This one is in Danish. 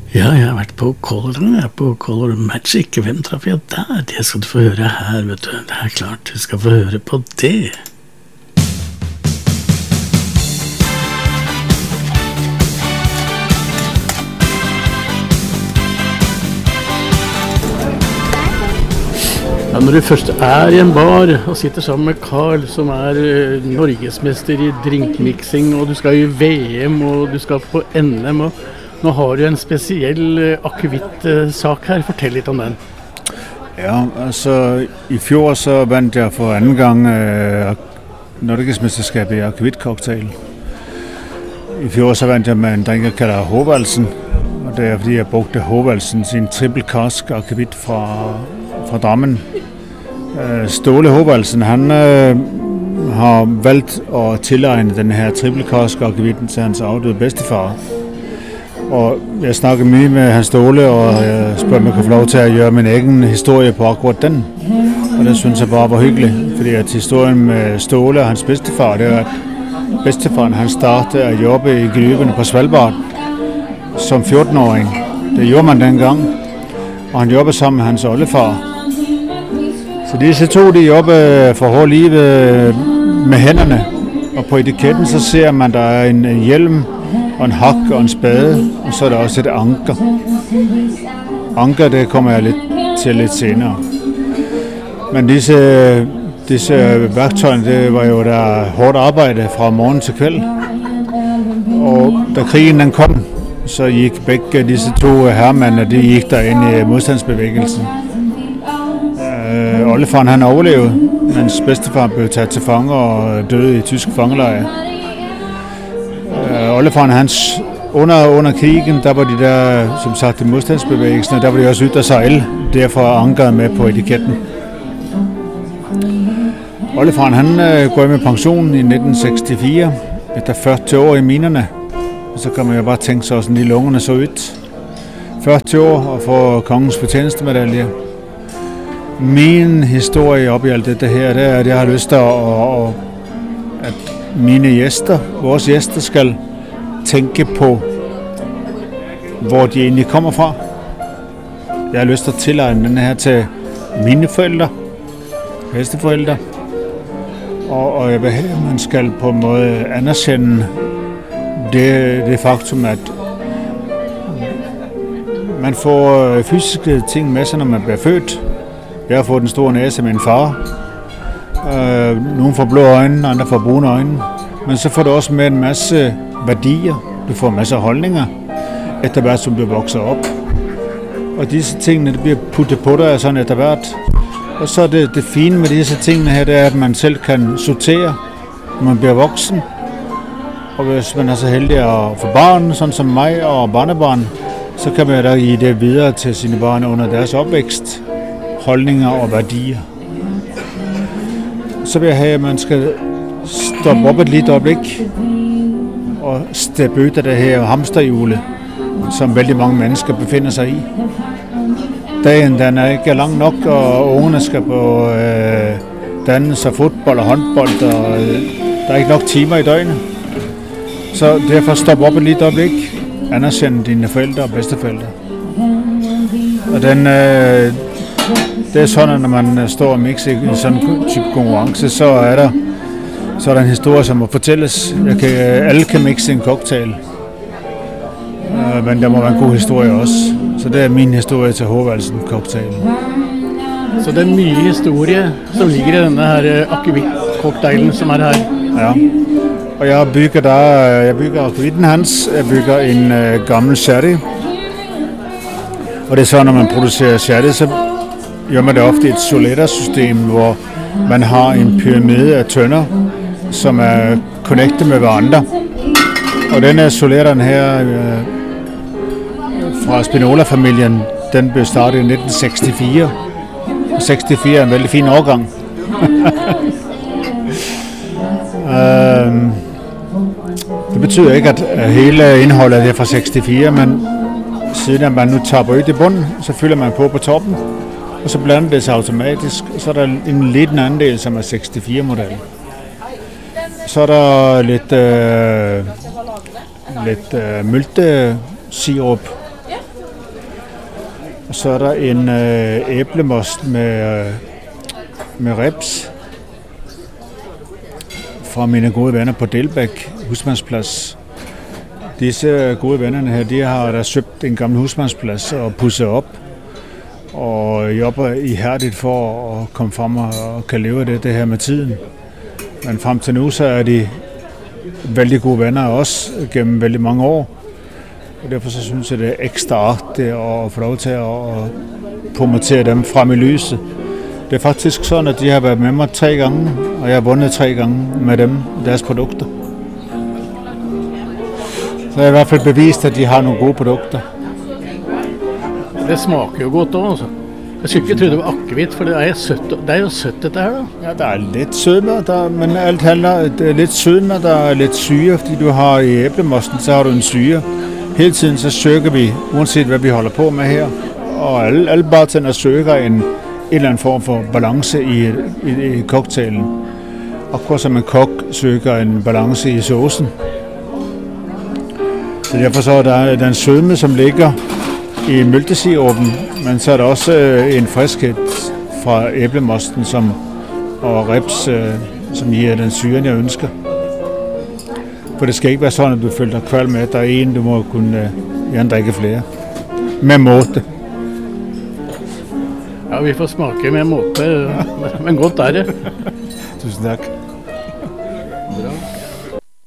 Ja, jeg har vært på Color, jeg er på Color Magic. Hvem traff jeg der? Det skal du få høre her, vet du. Det er klart, du skal få høre på det. Ja, når du først er i en bar og sitter sammen med Carl, som er norgesmester i drinkmixing, og du skal i VM, og du skal på NM, og nå har du en spesiell akevitt-sak her. Fortell litt om den. Ja, altså i fjor så vandt jeg for anden gang norgesmesterskabet i akevitt-cocktail. I fjor så vandt jeg med en drink, jeg kalder Håvaldsen, og det er fordi jeg brugte Håvaldsen sin triple cask akevitt fra Drammen. Ståle Håvaldsen, han har valgt at tilegne den her triple cask akevitten til hans afdøde bedstefar. Og jeg snakker mye med Hans Ståle, og jeg spørger, om jeg kan få lov til at gøre min egen historie på akkurat den. Og det synes jeg bare var hyggeligt, fordi at historien med Ståle og hans bedstefar, det er, at bedstefaren han startede at jobbe i gruverne på Svalbard som 14-åring. Det gjorde man dengang, og han jobbede sammen med hans oldefar. Så disse to, de jobber for hårdt livet med hænderne, og på etiketten så ser man, der er en hjelm, og en hak og en spade, og så er der også et anker. Anker, det kommer jeg lidt senere. Men disse værktøjerne, det var jo der hårdt arbejde fra morgen til kvæld. Og da krigen den kom, så gik begge disse to herremænd, de gik der ind i modstandsbevægelsen. Oldefaren han overlevede, mens bedstefar blev taget til fange og døde i tysk fangelejr. Oldefaren hans, under krigen, der var de der, som sagt, i modstandsbevægelsen, og der var de også ude at sejle, derfor ankeret med på etiketten. Oldefaren han går med pension i 1964, efter 40 år i minerne, og så kan man jo bare tænke sig, sådan de lungerne så ud. 40 år og få kongens fortjenestemedalje. Min historie op i alt det her, det er, at jeg har lyst til at mine gæster, vores gæster, skal tænke på, hvor de egentlig kommer fra. Jeg har lyst til at tilegne den her til mine forældre, bedsteforældre, og jeg vil have, at man skal på en måde anerkende det faktum, at man får fysiske ting med sig, når man bliver født. Jeg har fået den store næse af min far. Nogle får blå øjne, andre får brune øjne. Men så får du også med en masse værdier. Du får en masse holdninger, efter hvert som du vokser op. Og disse tingene bliver puttet på dig sådan efter hvert. Og så er det fine med disse tingene her, det er, at man selv kan sortere, når man bliver voksen. Og hvis man er så heldig at få barn, sådan som mig og barnebarn, så kan man da give det videre til sine børn under deres opvækst. Holdninger og værdier. Så vil jeg have, at man skal stoppe op et lille øjeblik og steppe ud af det her hamsterhjule, som vældig mange mennesker befinder sig i. Dagen den er ikke lang nok, og ungerne skal på dans og fodbold og håndbold, og der er ikke nok timer i døgnet. Så derfor stop op et lille øjeblik, anerkende dine forældre og bedsteforældre. Og det er sådan, at når man står og mixer i sådan en type konkurrence, så er der en historie, som må fortælles. Alle kan mixe en cocktail, men der må være en god historie også. Så det er min historie til Håvaldsen cocktail. Så det er mye historie som ligger i denne her akevitt-cocktailen som er her. Ja, og jeg bygger akevitten hans. Jeg bygger en gammel sherry. Og det er så, når man producerer sherry, så gør man det ofte i et Solera-system, hvor man har en pyramide af tønder, som er connectet med hverandre. Og den her Soleraen her fra Spinola-familien, den blev startet i 1964. Og 64 er en vældig fin årgang. Det betyder ikke, at hele indholdet er fra 64, men siden at man nu tapper ud i bunden, så fylder man på toppen, og så blander det sig automatisk, og så er der en liten andel, som er 64-model. Så er der lidt myltesirup Og så er der en æblemost med ribs fra mine gode venner på Delbæk Husmandsplads. Disse gode vennerne her, de har da søgt en gammel husmandsplads og pudset op og jobber ihærdigt for at komme frem og kan leve af det her med tiden. Men frem til nu, så er de vældig gode venner af os gennem vældig mange år. Og derfor så synes jeg, det er ekstra artigt at få lov til at promotere dem frem i lyset. Det er faktisk sådan, at de har været med mig 3 gange, og jeg har vundet 3 gange med dem, deres produkter. Så jeg har i hvert fald bevist, at de har nogle gode produkter. Det smaker jo godt også, altså. Jeg skulle ikke tro det var akevitt, for det er jo sødt dette her, da. Ja, der er lidt sødme, men alt handler, det er lidt sødme, der er lidt syre, fordi du har i æblemosten, så har du en syre. Hele tiden så søger vi, uanset hvad vi holder på med her, og alle bartender søger en eller anden form for balance i cocktailen. Og som en kok søger en balance i saucen. Så derfor så er der en sødme, som ligger i mælkesirupen, men så er der også en friskhed fra æblemosten og ribs, som giver den syren, jeg ønsker. For det skal ikke være sådan, at du føler dig kvalm med, at der er en, du må kunne gerne drikke flere. Med måte. Ja, vi får smake med måte, men godt er det. Tusind tak.